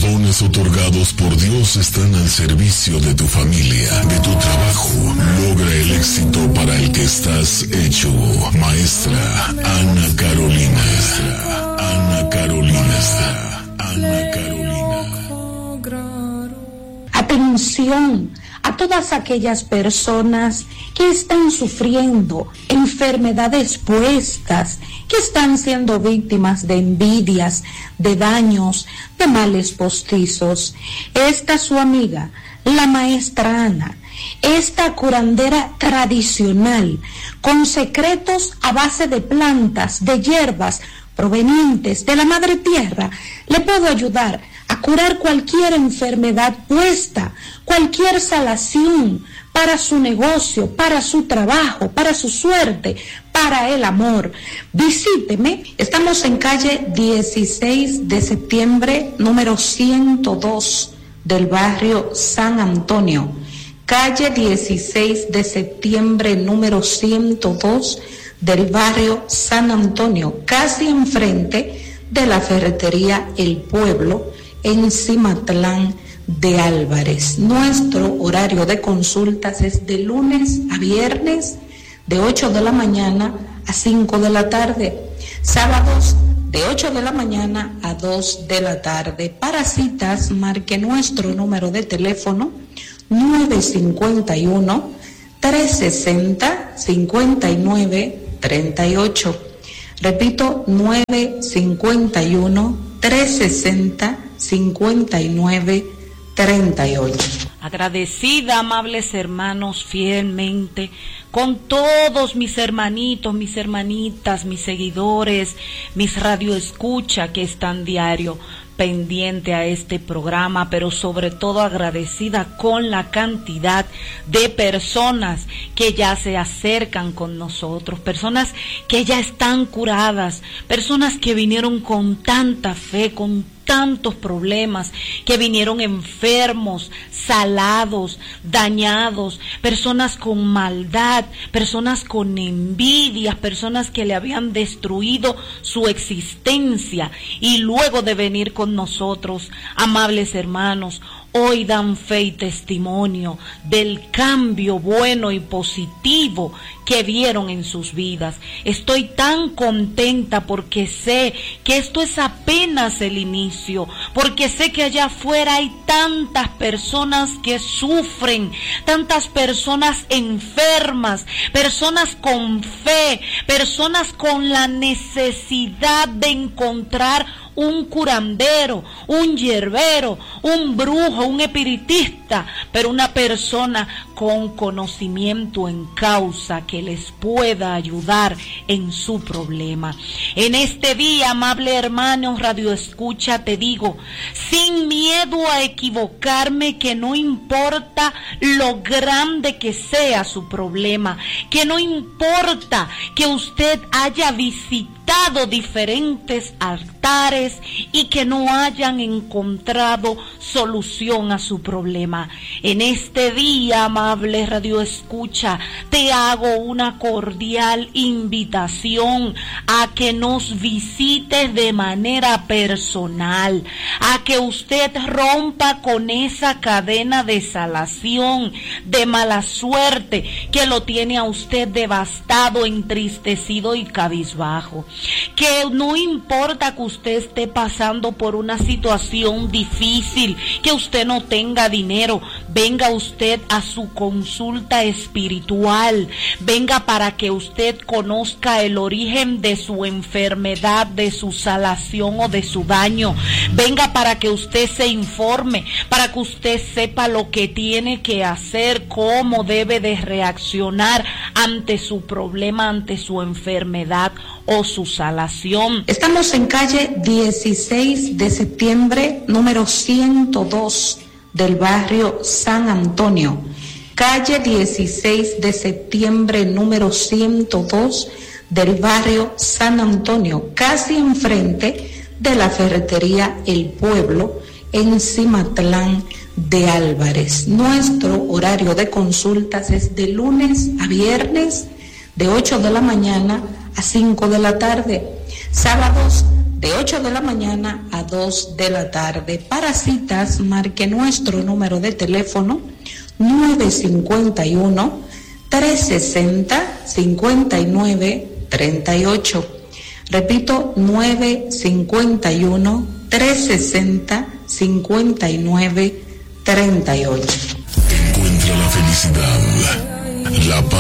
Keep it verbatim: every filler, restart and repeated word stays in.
Los dones otorgados por Dios están al servicio de tu familia, de tu trabajo. Logra el éxito para el que estás hecho. Maestra Ana Carolina. Maestra Ana Carolina. Maestra Ana Carolina. Atención a todas aquellas personas que están sufriendo enfermedades puestas, que están siendo víctimas de envidias, de daños, de males postizos. Esta su amiga, la maestra Ana, esta curandera tradicional, con secretos a base de plantas, de hierbas provenientes de la madre tierra, le puedo ayudar a curar cualquier enfermedad puesta, cualquier salación para su negocio, para su trabajo, para su suerte, para el amor. Visíteme, estamos en calle dieciséis de septiembre, número ciento dos del barrio San Antonio. Calle dieciséis de septiembre, número ciento dos del barrio San Antonio, casi enfrente de la ferretería El Pueblo, en Cimatlán de Álvarez. Nuestro horario de consultas es de lunes a viernes, de ocho de la mañana a cinco de la tarde, sábados de ocho de la mañana a dos de la tarde. Para citas, marque nuestro número de teléfono nueve cinco uno, tres seis cero, cinco nueve tres ocho. Repito, nueve cinco uno, tres seis cero, cinco nueve treinta y ocho. Agradecida, amables hermanos, fielmente con todos mis hermanitos, mis hermanitas, mis seguidores, mis radioescucha que están diario pendiente a este programa, pero sobre todo agradecida con la cantidad de personas que ya se acercan con nosotros, personas que ya están curadas, personas que vinieron con tanta fe, con tantos problemas, que vinieron enfermos, salados, dañados, personas con maldad, personas con envidias, personas que le habían destruido su existencia, y luego de venir con nosotros, amables hermanos, hoy dan fe y testimonio del cambio bueno y positivo que vieron en sus vidas. Estoy tan contenta porque sé que esto es apenas el inicio, porque sé que allá afuera hay tantas personas que sufren, tantas personas enfermas, personas con fe, personas con la necesidad de encontrar un curandero, un hierbero, un brujo, un espiritista, pero una persona con conocimiento en causa que les pueda ayudar en su problema. En este día, amable hermano Radio Escucha, te digo, sin miedo a equivocarme, que no importa lo grande que sea su problema, que no importa que usted haya visitado diferentes altares y que no hayan encontrado solución a su problema. En este día, amable Radio Escucha, te hago una cordial invitación a que nos visites de manera personal, a que usted rompa con esa cadena de salación, de mala suerte que lo tiene a usted devastado, entristecido y cabizbajo. Que no importa que usted esté pasando por una situación difícil, que usted no tenga dinero, venga usted a su consulta espiritual, venga para que usted conozca el origen de su enfermedad, de su salación o de su daño, venga para que usted se informe, para que usted sepa lo que tiene que hacer, cómo debe de reaccionar ante su problema, ante su enfermedad o su salación. Estamos en calle dieciséis de septiembre, número ciento dos del barrio San Antonio. Calle dieciséis de septiembre, número ciento dos del barrio San Antonio, casi enfrente de la ferretería El Pueblo, en Cimatlán de Álvarez. Nuestro horario de consultas es de lunes a viernes, de ocho de la mañana a cinco de la tarde, sábados de ocho de la mañana a dos de la tarde. Para citas, marque nuestro número de teléfono nueve cinco uno, tres seis cero, cinco nueve tres ocho. Repito, nueve cinco uno, tres seis cero, cinco nueve tres ocho. Encuentra la felicidad, la paz